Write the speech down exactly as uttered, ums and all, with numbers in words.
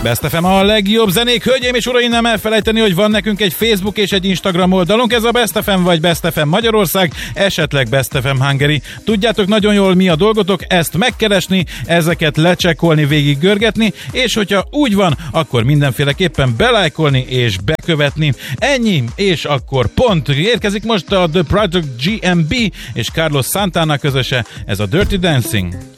Best ef em a legjobb zenék, hölgyeim és uraim, nem elfelejteni, hogy van nekünk egy Facebook és egy Instagram oldalunk, ez a Best ef em vagy Best ef em Magyarország, esetleg Best ef em Hungary. Tudjátok nagyon jól, mi a dolgotok, ezt megkeresni, ezeket lecsekkolni, végig görgetni, és hogyha úgy van, akkor mindenféleképpen belájkolni és bekövetni. Ennyi, és akkor pont. Érkezik most a The Project gé em bé és Carlos Santana közöse, ez a Dirty Dancing.